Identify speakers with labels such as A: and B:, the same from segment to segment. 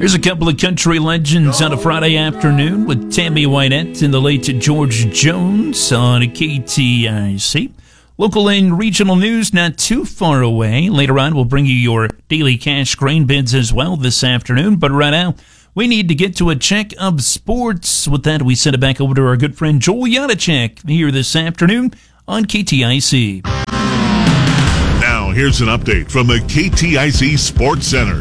A: Here's a couple of country legends on a Friday afternoon with Tammy Wynette and the late George Jones on KTIC. Local and regional news not too far away. Later on, we'll bring you your daily cash grain bids as well this afternoon. But right now, we need to get to a check of sports. With that, we send it back over to our good friend Joel Janacek here this afternoon on KTIC.
B: Now, here's an update from the KTIC Sports Center.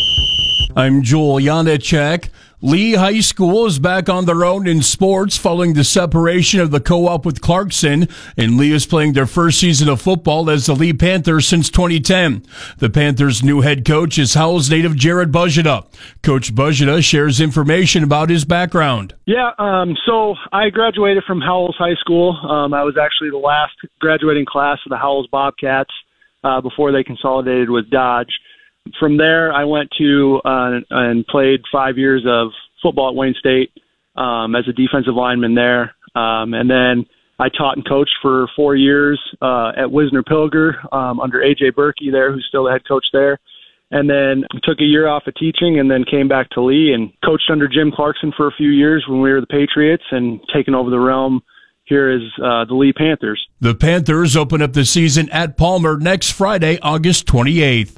C: I'm Joel Janacek. Lee High School is back on their own in sports following the separation of the co-op with Clarkson, and Lee is playing their first season of football as the Lee Panthers since 2010. The Panthers' new head coach is Howells native Jared Buzita. Coach Buzita shares information about his background.
D: Yeah, so I graduated from Howells High School. I was actually the last graduating class of the Howells Bobcats before they consolidated with Dodge. From there, I went to and played 5 years of football at Wayne State as a defensive lineman there. And then I taught and coached for 4 years at Wisner-Pilger under A.J. Berkey there, who's still the head coach there. And then took a year off of teaching and then came back to Lee and coached under Jim Clarkson for a few years when we were the Patriots and taken over the realm here is the Lee Panthers.
C: The Panthers open up the season at Palmer next Friday, August 28th.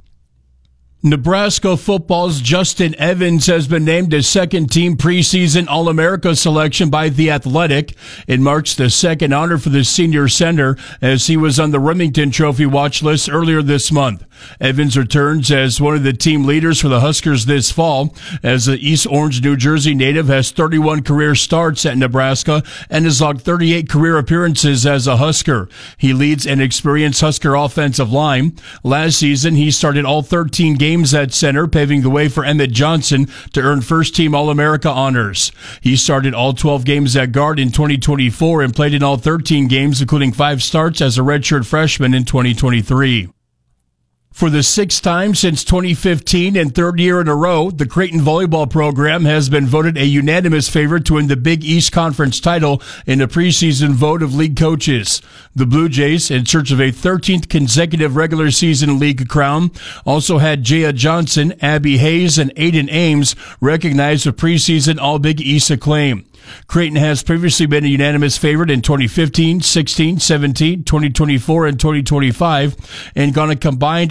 C: Nebraska football's Justin Evans has been named as second-team preseason All-America selection by The Athletic. It marks the second honor for the senior center as he was on the Remington Trophy watch list earlier this month. Evans returns as one of the team leaders for the Huskers this fall, as the East Orange, New Jersey native has 31 career starts at Nebraska and has logged 38 career appearances as a Husker. He leads an experienced Husker offensive line. Last season, he started all 13 games at center, paving the way for Emmett Johnson to earn first-team All-America honors. He started all 12 games at guard in 2024 and played in all 13 games, including 5 starts as a redshirt freshman in 2023. For the sixth time since 2015 and third year in a row, the Creighton volleyball program has been voted a unanimous favorite to win the Big East Conference title in a preseason vote of league coaches. The Blue Jays, in search of a 13th consecutive regular season league crown, also had Jaya Johnson, Abby Hayes, and Aiden Ames recognized with preseason All-Big East acclaim. Creighton has previously been a unanimous favorite in 2015, 16, 17, 2024, and 2025, and gone a combined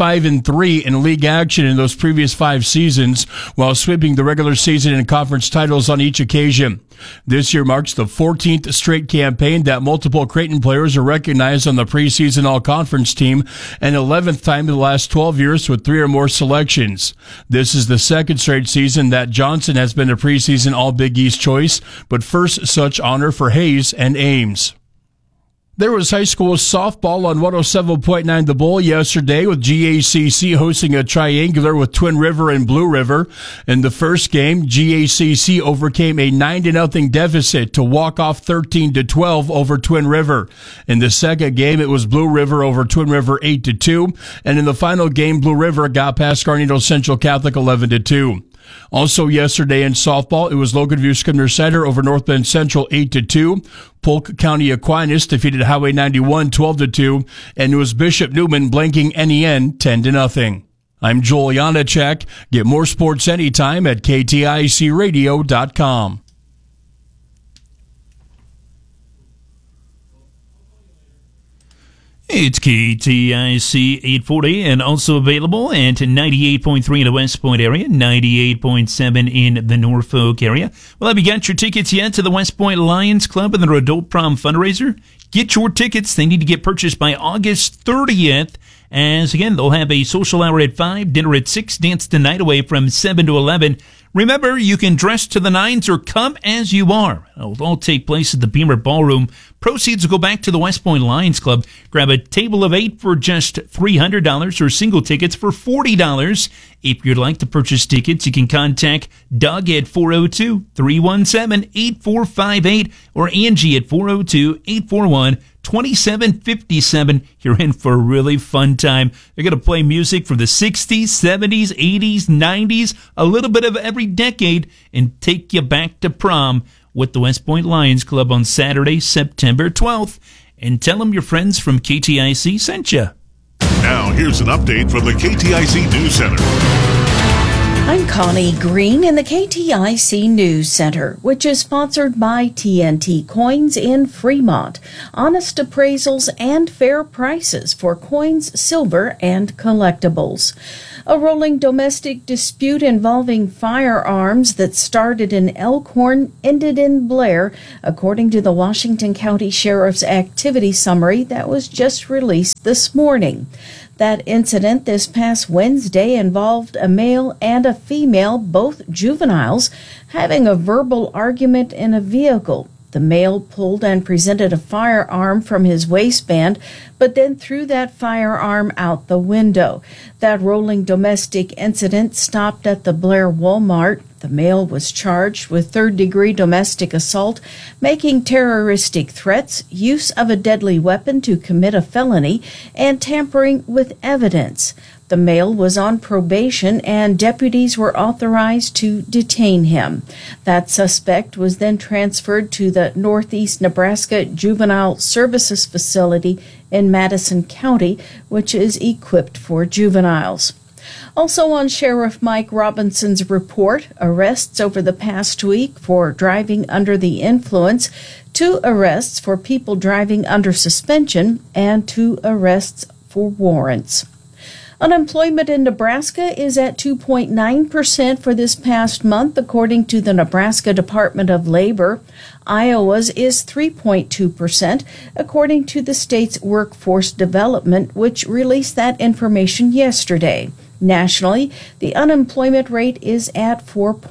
C: 85-3 in league action in those previous 5 seasons, while sweeping the regular season and conference titles on each occasion. This year marks the 14th straight campaign that multiple Creighton players are recognized on the preseason all-conference team, and 11th time in the last 12 years with 3 or more selections. This is the second straight season that Johnson has been a preseason All-Big East choice, but first such honor for Hayes and Ames. There was high school softball on 107.9 The Bull yesterday, with GACC hosting a triangular with Twin River and Blue River. In the first game, GACC overcame a 9-0 deficit to walk off 13-12 over Twin River. In the second game, it was Blue River over Twin River 8-2, and in the final game, Blue River got past Garnedo Central Catholic 11-2. Also yesterday in softball, it was Logan View Scribner Center over North Bend Central 8-2. Polk County Aquinas defeated Highway 91 12-2, and it was Bishop Newman blanking NEN 10-0. I'm Joel Janacek. Get more sports anytime at KTICradio.com.
A: It's KTIC 840 and also available at 98.3 in the West Point area, 98.7 in the Norfolk area. Well, have you got your tickets yet to the West Point Lions Club and their Adult Prom fundraiser? Get your tickets. They need to get purchased by August 30th. As again, they'll have a social hour at 5, dinner at 6, dance the night away from 7 to 11. Remember, you can dress to the nines or come as you are. It'll all take place at the Beamer Ballroom. Proceeds will go back to the West Point Lions Club. Grab a table of 8 for just $300 or single tickets for $40. If you'd like to purchase tickets, you can contact Doug at 402-317-8458 or Angie at 402-841-2757. You're in for a really fun time. They're going to play music from the 60s, 70s, 80s, 90s, a little bit of every decade, and take you back to prom with the West Point Lions Club on Saturday, September 12th. And tell them your friends from KTIC sent you.
B: Now, here's an update from the KTIC News Center.
E: I'm Connie Green in the KTIC News Center, which is sponsored by TNT Coins in Fremont. Honest appraisals and fair prices for coins, silver, and collectibles. A rolling domestic dispute involving firearms that started in Elkhorn ended in Blair, according to the Washington County Sheriff's activity summary that was just released this morning. That incident this past Wednesday involved a male and a female, both juveniles, having a verbal argument in a vehicle. The male pulled and presented a firearm from his waistband, but then threw that firearm out the window. That rolling domestic incident stopped at the Blair Walmart. The male was charged with third-degree domestic assault, making terroristic threats, use of a deadly weapon to commit a felony, and tampering with evidence. The male was on probation, and deputies were authorized to detain him. That suspect was then transferred to the Northeast Nebraska Juvenile Services Facility in Madison County, which is equipped for juveniles. Also on Sheriff Mike Robinson's report, arrests over the past week for driving under the influence, 2 arrests for people driving under suspension, and 2 arrests for warrants. Unemployment in Nebraska is at 2.9% for this past month, according to the Nebraska Department of Labor. Iowa's is 3.2%, according to the state's Workforce Development, which released that information yesterday. Nationally, the unemployment rate is at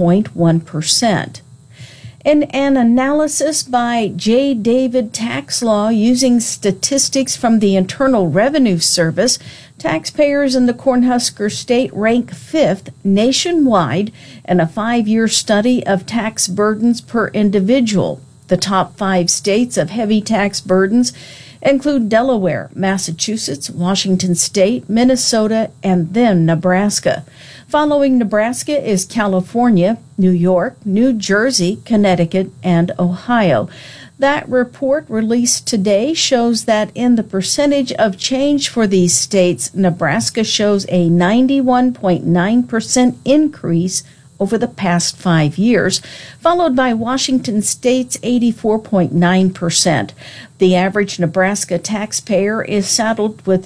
E: 4.1%. In an analysis by J. David Tax Law using statistics from the Internal Revenue Service, taxpayers in the Cornhusker State rank 5th nationwide in a 5-year study of tax burdens per individual. The top 5 states of heavy tax burdens include Delaware, Massachusetts, Washington State, Minnesota, and then Nebraska. Following Nebraska is California, New York, New Jersey, Connecticut, and Ohio. That report released today shows that in the percentage of change for these states, Nebraska shows a 91.9% increase over the past 5 years, followed by Washington State's 84.9%. The average Nebraska taxpayer is saddled with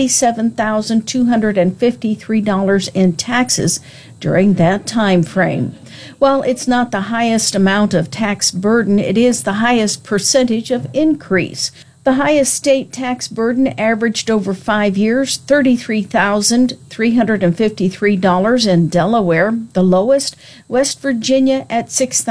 E: $27,253 in taxes during that time frame. While it's not the highest amount of tax burden, it is the highest percentage of increase. The highest state tax burden averaged over 5 years, $33,353 in Delaware. The lowest, West Virginia at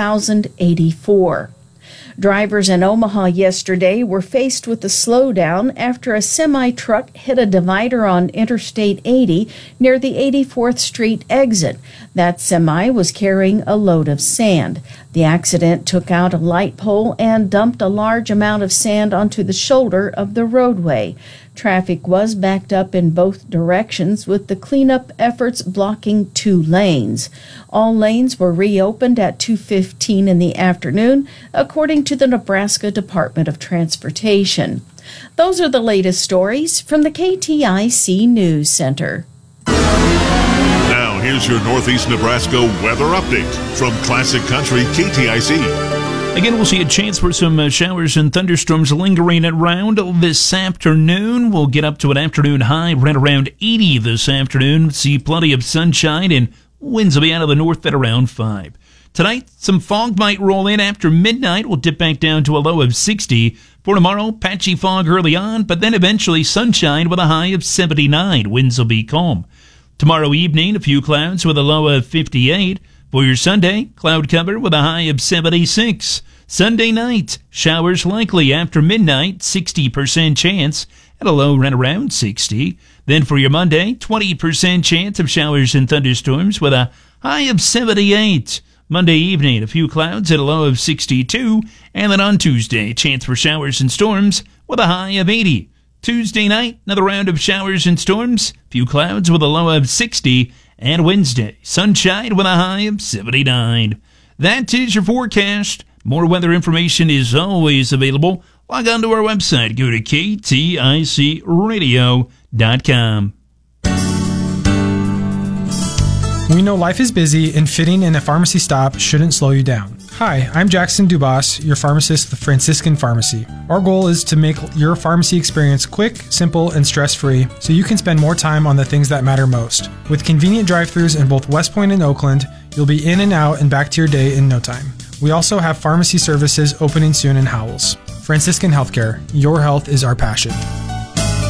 E: $6,084. Drivers in Omaha yesterday were faced with a slowdown after a semi-truck hit a divider on Interstate 80 near the 84th Street exit. That semi was carrying a load of sand. The accident took out a light pole and dumped a large amount of sand onto the shoulder of the roadway. Traffic was backed up in both directions, with the cleanup efforts blocking 2 lanes. All lanes were reopened at 2:15 in the afternoon, according to the Nebraska Department of Transportation. Those are the latest stories from the KTIC News Center.
B: Now, here's your Northeast Nebraska weather update from Classic Country KTIC.
A: Again, we'll see a chance for some showers and thunderstorms lingering around this afternoon. We'll get up to an afternoon high right around 80 this afternoon. See plenty of sunshine, and winds will be out of the north at around 5. Tonight, some fog might roll in after midnight. We'll dip back down to a low of 60. For tomorrow, patchy fog early on, but then eventually sunshine with a high of 79. Winds will be calm. Tomorrow evening, a few clouds with a low of 58. For your Sunday, cloud cover with a high of 76. Sunday night, showers likely after midnight, 60% chance, at a low right around 60. Then for your Monday, 20% chance of showers and thunderstorms with a high of 78. Monday evening, a few clouds at a low of 62. And then on Tuesday, chance for showers and storms with a high of 80. Tuesday night, another round of showers and storms, few clouds with a low of 60. And Wednesday, sunshine with a high of 79. That is your forecast. More weather information is always available. Log on to our website. Go to KTICradio.com.
F: We know life is busy and fitting in a pharmacy stop shouldn't slow you down. Hi, I'm Jackson Dubas, your pharmacist at the Franciscan Pharmacy. Our goal is to make your pharmacy experience quick, simple, and stress-free so you can spend more time on the things that matter most. With convenient drive-thrus in both West Point and Oakland, you'll be in and out and back to your day in no time. We also have pharmacy services opening soon in Howells. Franciscan Healthcare, your health is our passion.